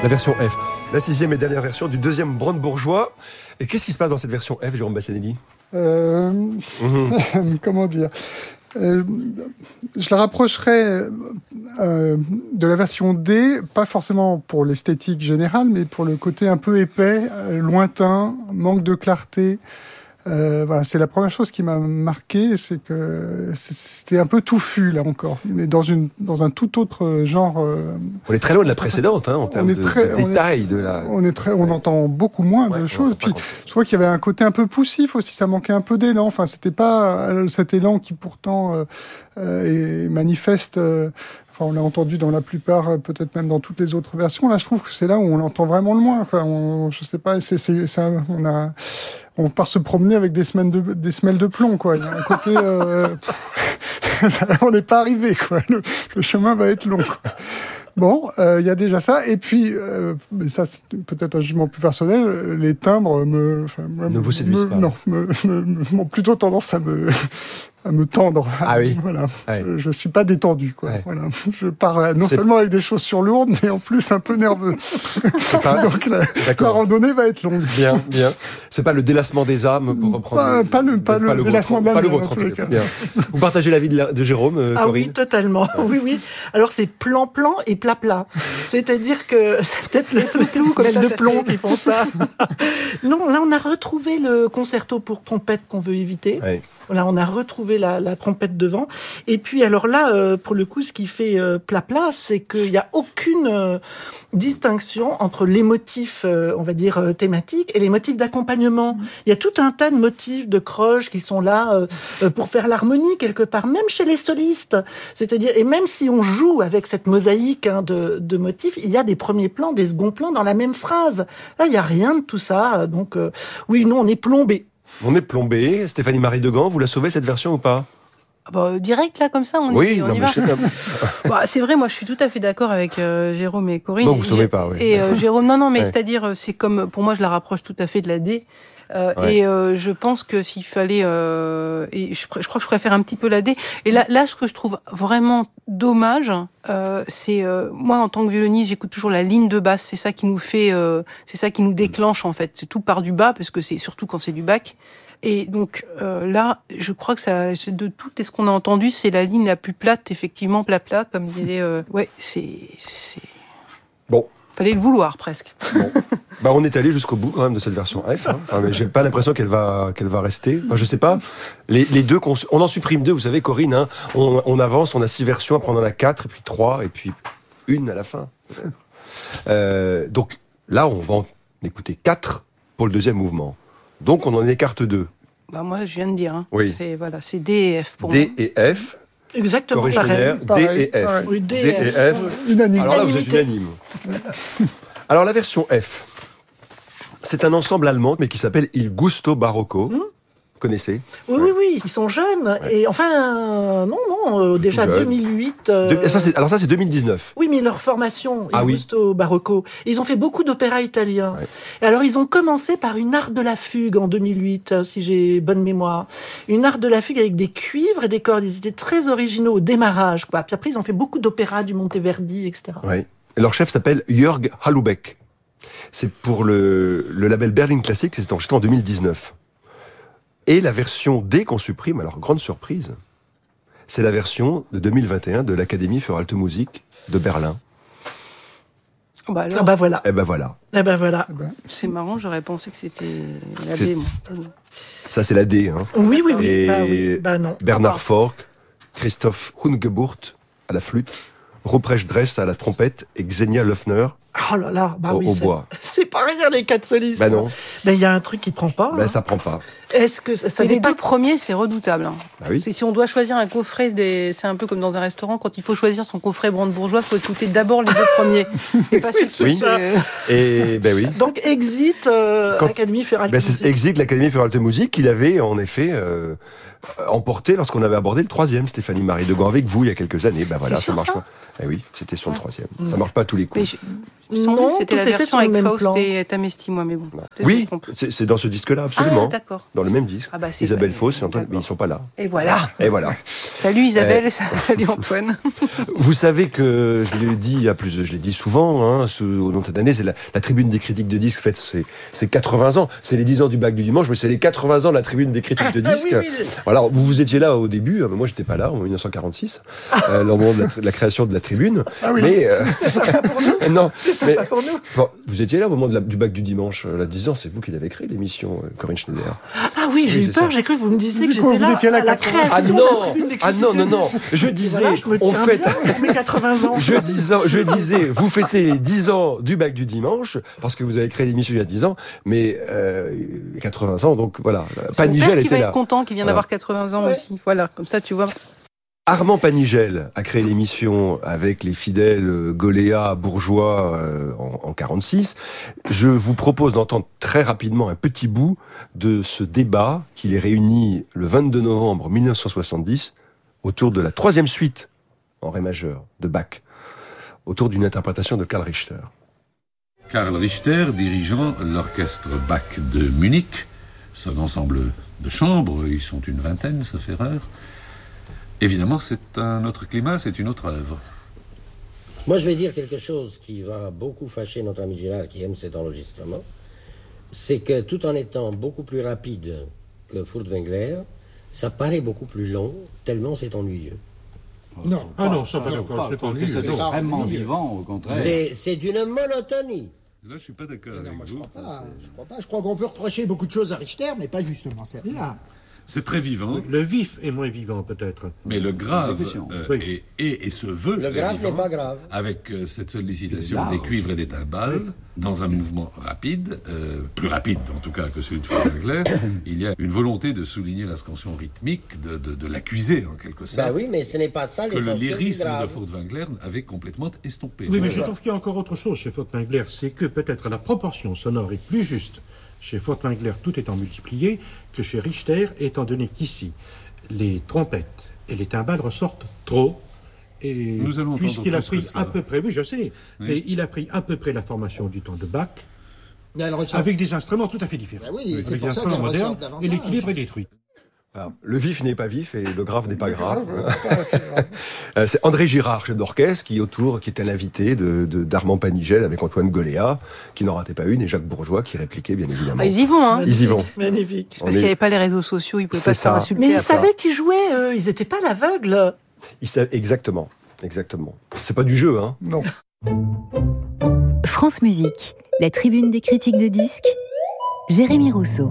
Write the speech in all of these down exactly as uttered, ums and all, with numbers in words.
La version F. La sixième et dernière version du deuxième brandebourgeois. Et qu'est-ce qui se passe dans cette version F, Jérôme Bassanelli ? euh... mmh. Comment dire euh, je la rapprocherais euh, de la version D, pas forcément pour l'esthétique générale, mais pour le côté un peu épais, euh, lointain, manque de clarté. Euh, voilà, c'est la première chose qui m'a marqué, c'est que c'était un peu touffu là encore, mais dans une dans un tout autre genre. Euh, on est très loin de la précédente, hein, en termes de, très, de détails est, de la. On est très, on ouais. entend beaucoup moins ouais, de choses. Puis je crois qu'il y avait un côté un peu poussif aussi, ça manquait un peu d'élan. Enfin, c'était pas cet élan qui pourtant euh, euh, est manifeste. Euh, Enfin, on l'a entendu dans la plupart, peut-être même dans toutes les autres versions. Là, je trouve que c'est là où on l'entend vraiment le moins. Quoi. On, je sais pas, c'est, c'est, ça, on a, on part se promener avec des semelles de, des semelles de plomb, quoi. Il y a un côté, euh, on n'est pas arrivé, quoi. Le, le chemin va être long, quoi. Bon, il euh, y a déjà ça. Et puis, euh, mais ça, c'est peut-être un jugement plus personnel, les timbres me... Ne me, vous séduisent me, pas. Non, me, me, me, ont plutôt tendance à me... à me tendre. Ah oui. Voilà. Ouais. Je, je suis pas détendu, quoi. Ouais. Voilà. Je pars non c'est... seulement avec des chaussures lourdes, mais en plus un peu nerveux. Pas... Donc la, la randonnée va être longue. Bien, bien. C'est pas le délassement des âmes pour reprendre. Pas, pas le, pas le, pas le délassement vôtre, de l'âme. Pas le vôtre, en tout cas. Bien. Vous partagez l'avis de, la, de Jérôme, euh, Ah Corinne ? oui, totalement. Oui, oui. Alors c'est plan-plan et plat-plat. C'est-à-dire que c'est peut-être le clou comme ça de plomb qui font ça. Non, là on a retrouvé le concerto pour trompette qu'on veut éviter. Oui. Là, on a retrouvé la, la trompette devant. Et puis, alors là, euh, pour le coup, ce qui fait euh, plat-plat, c'est qu'il n'y a aucune euh, distinction entre les motifs, euh, on va dire, euh, thématiques et les motifs d'accompagnement. Mmh. Il y a tout un tas de motifs de croche qui sont là euh, euh, pour faire l'harmonie, quelque part, même chez les solistes. C'est-à-dire, et même si on joue avec cette mosaïque hein, de, de motifs, il y a des premiers plans, des seconds plans dans la même phrase. Là, il n'y a rien de tout ça. Donc, euh, oui, non, on est plombé. On est plombé. Stéphanie Marie Degan, vous la sauvez cette version ou pas ? Bah, direct là comme ça on oui, y, on non, y va. Bah, c'est vrai, moi je suis tout à fait d'accord avec euh, Jérôme et Corinne. Non, vous sauvez pas, oui. Et euh, Jérôme, non, non, mais ouais. c'est-à-dire c'est comme pour moi je la rapproche tout à fait de la D. Euh, ouais. Et euh, je pense que s'il fallait, euh, et je, je crois que je préfère un petit peu la D. Et là, là, ce que je trouve vraiment dommage, euh, c'est euh, moi en tant que violoniste, j'écoute toujours la ligne de basse. C'est ça qui nous fait, euh, c'est ça qui nous déclenche en fait. C'est tout part du bas parce que c'est surtout quand c'est du bac. Et donc euh, là, je crois que ça, de tout ce qu'on a entendu, c'est la ligne la plus plate, effectivement, plat-plat, comme disait. Euh, ouais, c'est, c'est. Bon. Fallait le vouloir presque. Bon. Bah on est allé jusqu'au bout quand même de cette version F. Hein. Enfin, mais j'ai pas l'impression qu'elle va qu'elle va rester. Enfin, je sais pas. Les, les deux, qu'on, on en supprime deux. Vous savez, Corinne, hein, on, on avance, on a six versions, après on en a quatre, et puis trois, et puis une à la fin. Euh, donc là, on va en écouter quatre pour le deuxième mouvement. Donc on en écarte deux. Bah moi, je viens de dire. Hein. Oui. C'est, voilà, c'est D et F pour D moi. D et F. Exactement pareil. pareil. D et F. Oui, D, D et F. F. Unanime. Alors là, vous êtes unanime. Alors la version F, c'est un ensemble allemand, mais qui s'appelle Il Gusto Barocco. Mmh. Vous connaissez ? Oui, ouais. oui, oui, ils sont jeunes. Ouais. Et enfin, euh, non, non, euh, déjà jeune. deux mille huit. Euh... De, ça, c'est, alors ça, c'est deux mille dix-neuf. Oui, mais leur formation, ah, Il oui. Gusto Barocco, ils ont fait beaucoup d'opéras italiens. Ouais. Et alors, ils ont commencé par une art de la fugue en deux mille huit, si j'ai bonne mémoire. Une art de la fugue avec des cuivres et des cordes. Ils étaient très originaux au démarrage, quoi. Puis après, ils ont fait beaucoup d'opéras, du Monteverdi, et cetera. Oui. Et leur chef s'appelle Jörg Houellebecq. C'est pour le, le label Berlin Classic, c'est enregistré en deux mille dix-neuf. Et la version D qu'on supprime, alors grande surprise, c'est la version de deux mille vingt et un de l'Académie für Alte Musik de Berlin. Bah alors. Ah bah voilà. Eh ben voilà. Eh ben voilà. C'est marrant, j'aurais pensé que c'était la D, moi. Ça, c'est la D, hein. Oui, oui, oui. Et bah, oui. Bah non. Bernard Forck, Christoph Hungeburt à la flûte, Ruprecht Dress à la trompette et Xenia Löffner oh là là, bah au, oui, au c'est, bois. C'est pas rien les quatre solistes. Bah non. Ben il y a un truc qui prend pas. Ben hein. ça prend pas. Est-ce que ça, ça les pas... deux premiers, c'est redoutable. Hein. Bah oui. C'est, si on doit choisir un coffret, des... c'est un peu comme dans un restaurant, quand il faut choisir son coffret brandebourgeois, il faut écouter d'abord les deux premiers. Et pas ceux qui oui. se... Et ben oui. Donc Exit, euh, quand... Académie für Alte ben, Musik. C'est Exit, l'Académie für Alte Musik, qu'il avait en effet euh, emporté lorsqu'on avait abordé le troisième, Stéphanie Marie Degan, avec vous il y a quelques années. Ben voilà, ça marche ça pas. Eh oui, c'était sur le troisième. Mmh. Ça marche pas à tous les coups. Mais je... Il me semblait que c'était la version avec Faust plan. Et Tamesti, moi, mais bon. Oui, trompe. c'est, c'est dans ce disque-là, absolument. Ah, d'accord. Dans le même disque. Ah bah, c'est Isabelle vrai. Fauss et Antoine, mais ils sont pas là. Et voilà. Et voilà. Salut Isabelle, salut Antoine. Vous savez que je l'ai dit à plus, je l'ai dit souvent, hein, ce, au long de cette année, c'est la, la tribune des critiques de disques fête ses, ses quatre-vingts ans. C'est les dix ans du bac du dimanche, mais c'est les quatre-vingts ans de la tribune des critiques de disques. Ah, oui, oui. Alors, vous vous étiez là au début, mais moi j'étais pas là en dix-neuf cent quarante-six, euh, au moment de la, de la création de la tribune. Ah oui. Mais euh, C'est sympa pour nous. non, C'est mais sympa pour nous. bon, vous étiez là au moment de la, du bac du dimanche, euh, là, dix ans, c'est vous qui l'avez créé l'émission, euh, Corinne Schneider. Ah oui, j'ai Oui, eu c'est peur, ça. j'ai cru que vous me disiez que Du coup, j'étais vous là étiez là à la quatre-vingts. Ah création de la non, tribune des ah critiques non, de non, non. disques. Je Et disais, voilà, je me on tiens fête. bien pour mes quatre-vingts ans. Je disais, je disais, vous fêtez les dix ans du bac du dimanche, parce que vous avez créé l'émission il y a dix ans, mais euh, quatre-vingts ans, donc voilà. Mon Panigel père qui va était là. être content, qui vient Voilà. d'avoir quatre-vingts ans Ouais. aussi. Voilà, comme ça tu vois. Armand Panigel a créé l'émission avec les fidèles euh, Goléa, Bourgeois euh, en, en quarante-six. Je vous propose d'entendre très rapidement un petit bout de ce débat qui les réunit le vingt-deux novembre mille neuf cent soixante-dix autour de la troisième suite en ré majeur de Bach, autour d'une interprétation de Karl Richter. Karl Richter dirigeant l'orchestre Bach de Munich, son ensemble de chambres, ils sont une vingtaine, sauf erreur. Évidemment, c'est un autre climat, c'est une autre œuvre. Moi, je vais dire quelque chose qui va beaucoup fâcher notre ami Gérard qui aime cet enregistrement. C'est que tout en étant beaucoup plus rapide que Furtwängler, ça paraît beaucoup plus long, tellement c'est ennuyeux. Non. Ah non, ça, pas d'accord, c'est pas ennuyeux. C'est extrêmement vivant, au contraire. C'est, c'est d'une monotonie. Là, je suis pas d'accord Non, avec moi, je vous. crois pas. Je crois pas. Je crois qu'on peut reprocher beaucoup de choses à Richter, mais pas justement celle-là. C'est très vivant, Le vif est moins vivant, peut-être. mais le grave L'exécution. euh, Oui. est, est- et se veut Le très grave vivant, n'est pas grave. avec euh, cette sollicitation Il est des large. cuivres et des timbales, dans un mouvement rapide, euh, plus rapide en tout cas que celui de Furtwängler. Il y a une volonté de souligner la scansion rythmique, de, de, de l'accuser en quelque sorte, Ben oui, mais ce n'est pas ça que le l'essentiel du lyrisme de grave. Furtwängler avait complètement estompé. Oui, mais je trouve qu'il y a encore autre chose chez Furtwängler, c'est que peut-être la proportion sonore est plus juste chez Furtwängler, tout étant multiplié, que chez Richter, étant donné qu'ici, les trompettes et les timbales ressortent trop. Et Nous allons entendre puisqu'il a plus pris que ça. à peu près, oui, je sais, Oui. mais il a pris à peu près la formation du temps de Bach, Mais elle ressort. avec des instruments tout à fait différents. Ben oui, c'est avec pour des ça instruments qu'elle ressort modernes, davantage. et l'équilibre est détruit. Alors, le vif n'est pas vif et le grave n'est pas grave. Euh, C'est André Girard, chef d'orchestre, qui autour, qui était l'invité de, de- d'Armand Panigel avec Antoine Goléa, qui n'en ratait pas une, et Jacques Bourgeois, qui répliquait bien évidemment. Ah, ils y vont, hein. Ils y vont. Magnifique. C'est parce On qu'il n'y est- avait pas les réseaux sociaux, ils pouvaient C'est pas se faire ça. insulter. Mais ils après. savaient qu'ils jouaient, eux. Ils n'étaient pas à l'aveugle. Ils savent exactement, exactement. C'est pas du jeu, hein. Non. France Musique, la tribune des critiques de disques, Jérémy Rousseau.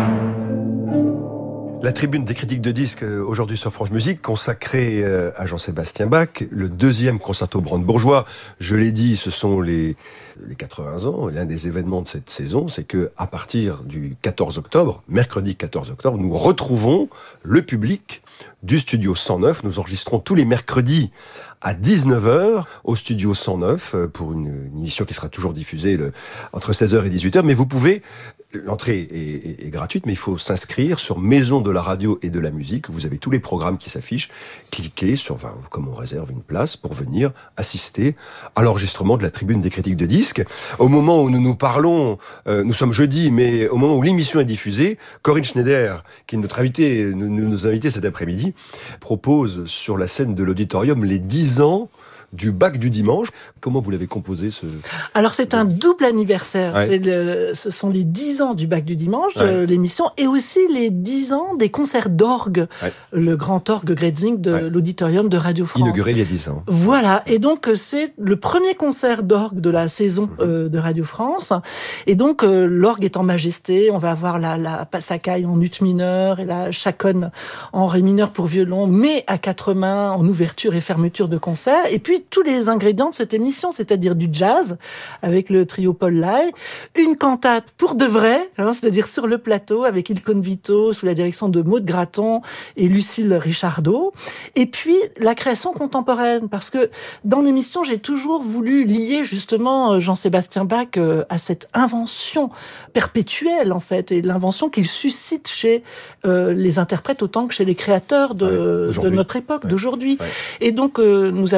La tribune des critiques de disques euh, aujourd'hui sur France Musique, consacrée euh, à Jean-Sébastien Bach, le deuxième concerto brandebourgeois. Je l'ai dit, ce sont les, les quatre-vingts ans. L'un des événements de cette saison, c'est que à partir du quatorze octobre, mercredi quatorze octobre, nous retrouvons le public du studio cent neuf. Nous enregistrons tous les mercredis à dix-neuf heures au studio cent neuf euh, pour une, une émission qui sera toujours diffusée le, entre seize heures et dix-huit heures. Mais vous pouvez, l'entrée est, est, est gratuite, mais il faut s'inscrire sur Maison de la radio et de la musique. Vous avez tous les programmes qui s'affichent. Cliquez sur, enfin, comme on réserve une place pour venir assister à l'enregistrement de la tribune des critiques de disques. Au moment où nous nous parlons, euh, nous sommes jeudi, mais au moment où l'émission est diffusée, Corinne Schneider, qui est notre invitée, nous, nous invitée cet après-midi, propose sur la scène de l'auditorium les dix ans du bac du dimanche. Comment vous l'avez composé, ce... Alors c'est un double anniversaire. Ouais. C'est le, ce sont les dix ans du bac du dimanche, Ouais. de l'émission, et aussi les dix ans des concerts d'orgue, Ouais. le grand orgue Grätzing de Ouais. l'auditorium de Radio France. inauguré il y a dix ans? Voilà, et donc euh, c'est le premier concert d'orgue de la saison euh, de Radio France. Et donc euh, l'orgue est en majesté, on va avoir la, la passacaille en ut mineur et la chaconne en ré mineur pour violon, mais à quatre mains en ouverture et fermeture de concert. Et puis tous les ingrédients de cette émission, c'est-à-dire du jazz avec le trio Paul Lai, une cantate pour de vrai, hein, c'est-à-dire sur le plateau avec Il Convito sous la direction de Maud Gratton et Lucille Richardot, et puis la création contemporaine, parce que dans l'émission j'ai toujours voulu lier justement Jean-Sébastien Bach à cette invention perpétuelle en fait, et l'invention qu'il suscite chez euh, les interprètes autant que chez les créateurs de, Ouais, de aujourd'hui. notre époque, Ouais. d'aujourd'hui. Ouais. Et donc euh, nous avons une création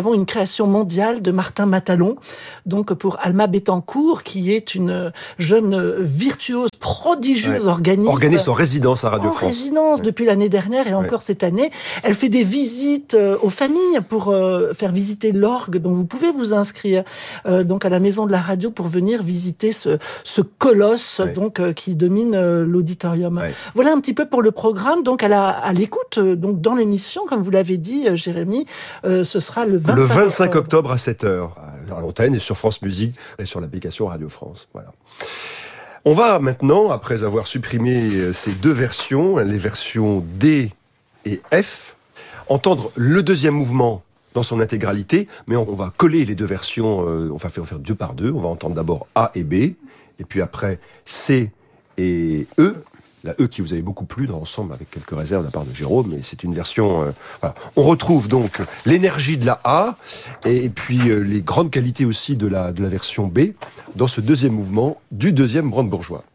admiration mondiale de Martin Matalon, donc pour Alma Bettencourt, qui est une jeune virtuose prodigieuse, ouais. organiste. Organiste en résidence à Radio en France. En résidence ouais. depuis l'année dernière et encore ouais. cette année. Elle fait des visites euh, aux familles pour euh, faire visiter l'orgue, donc vous pouvez vous inscrire euh, donc à la Maison de la Radio pour venir visiter ce, ce colosse ouais. donc euh, qui domine euh, l'auditorium. Ouais. Voilà un petit peu pour le programme. Donc à la à l'écoute, euh, donc dans l'émission, comme vous l'avez dit, euh, Jérémy, euh, ce sera le vingt-cinq, le vingt-cinq octobre à sept heures à l'antenne et sur France Musique et sur l'application Radio France. Voilà. On va maintenant, après avoir supprimé ces deux versions, les versions D et F, entendre le deuxième mouvement dans son intégralité, mais on va coller les deux versions, euh, on va faire, faire deux par deux. On va entendre d'abord A et B, et puis après C et E. La E qui vous avait beaucoup plu dans l'ensemble, avec quelques réserves de la part de Jérôme, mais c'est une version... Euh, voilà. On retrouve donc l'énergie de la A, et, et puis euh, les grandes qualités aussi de la, de la version B, dans ce deuxième mouvement du deuxième brandebourgeois.